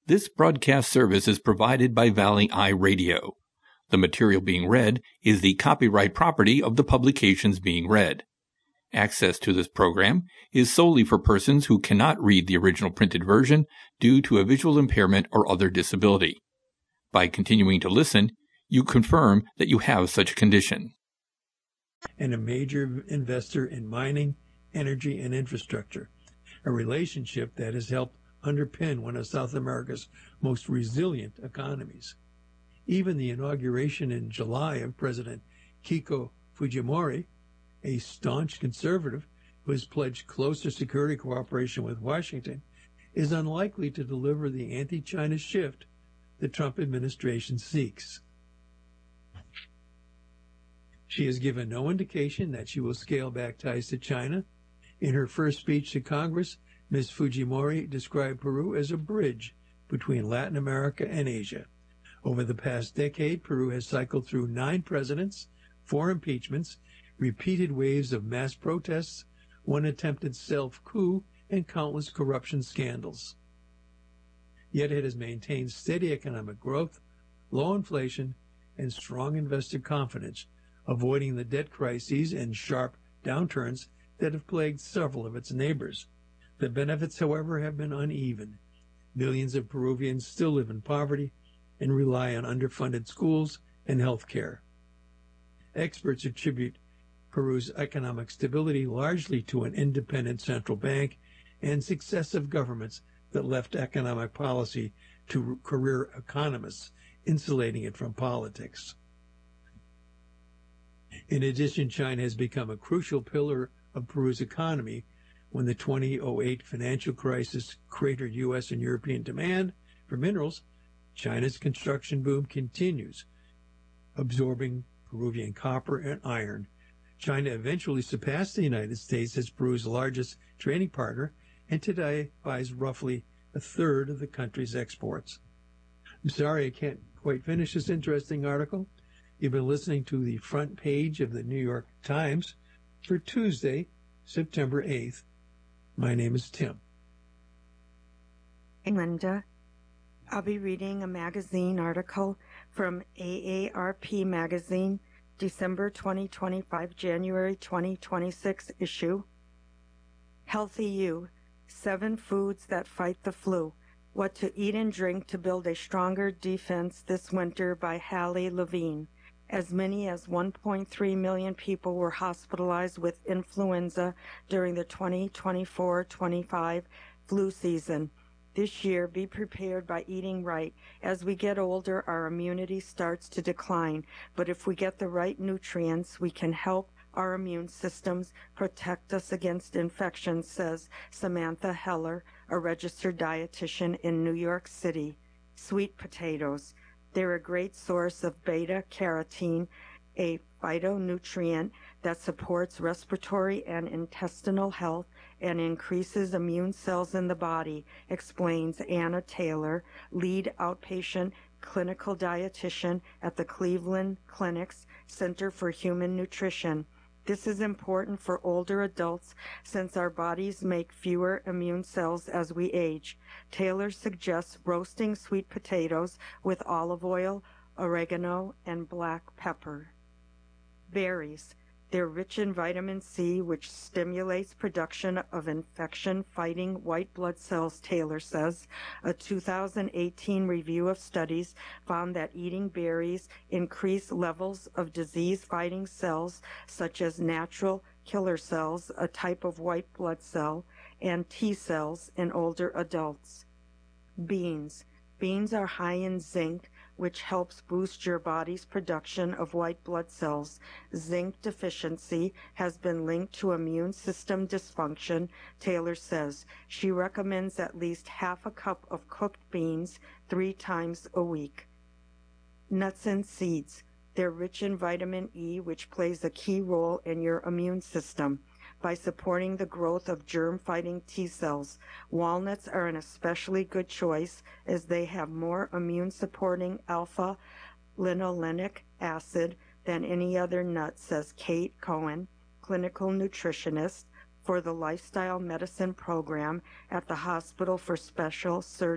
This broadcast service is provided by Valley Eye Radio. The material being read is the copyright property of the publications being read. Access to this program is solely for persons who cannot read the original printed version due to a visual impairment or other disability. By continuing to listen, you confirm that you have such a condition. And a major investor in mining, energy, and infrastructure, a relationship that has helped underpin one of South America's most resilient economies. Even the inauguration in July of President Keiko Fujimori, a staunch conservative who has pledged closer security cooperation with Washington, is unlikely to deliver the anti-China shift the Trump administration seeks. She has given no indication that she will scale back ties to China. In her first speech to Congress, Ms. Fujimori described Peru as a bridge between Latin America and Asia. Over the past decade, Peru has cycled through 9 presidents, 4 impeachments, repeated waves of mass protests, 1 attempted self-coup, and countless corruption scandals. Yet it has maintained steady economic growth, low inflation, and strong investor confidence, avoiding the debt crises and sharp downturns that have plagued several of its neighbors. The benefits, however, have been uneven. Millions of Peruvians still live in poverty and rely on underfunded schools and health care. Experts attribute Peru's economic stability largely to an independent central bank and successive governments that left economic policy to career economists, insulating it from politics. In addition, China has become a crucial pillar of Peru's economy. When the 2008 financial crisis cratered U.S. and European demand for minerals, China's construction boom continues, absorbing Peruvian copper and iron. China eventually surpassed the United States as Peru's largest trading partner, and today buys roughly a third of the country's exports. I'm sorry I can't quite finish this interesting article. You've been listening to the front page of the New York Times for Tuesday, September 8th. My name is Tim. Hey, Linda. I'll be reading a magazine article from AARP Magazine, December 2025, January 2026 issue. Healthy You, 7 Foods That Fight the Flu. What to Eat and Drink to Build a Stronger Defense This Winter by Hallie Levine. As many as 1.3 million people were hospitalized with influenza during the 2024-25 flu season. This year, be prepared by eating right. As we get older, our immunity starts to decline, but if we get the right nutrients, we can help our immune systems protect us against infections, says Samantha Heller, a registered dietitian in New York City. Sweet potatoes. They're a great source of beta-carotene, a phytonutrient that supports respiratory and intestinal health and increases immune cells in the body, explains Anna Taylor, lead outpatient clinical dietitian at the Cleveland Clinic's Center for Human Nutrition. This is important for older adults since our bodies make fewer immune cells as we age. Taylor suggests roasting sweet potatoes with olive oil, oregano, and black pepper. Berries. They're rich in vitamin C, which stimulates production of infection-fighting white blood cells, Taylor says. A 2018 review of studies found that eating berries increased levels of disease-fighting cells, such as natural killer cells, a type of white blood cell, and T cells in older adults. Beans. Beans are high in zinc, which helps boost your body's production of white blood cells. Zinc deficiency has been linked to immune system dysfunction, Taylor says. She recommends at least half a cup of cooked beans 3 times a week. Nuts and seeds. They're rich in vitamin E, which plays a key role in your immune system by supporting the growth of germ-fighting T cells. Walnuts are an especially good choice as they have more immune-supporting alpha-linolenic acid than any other nut, says Kate Cohen, clinical nutritionist for the Lifestyle Medicine Program at the Hospital for Special Surgery.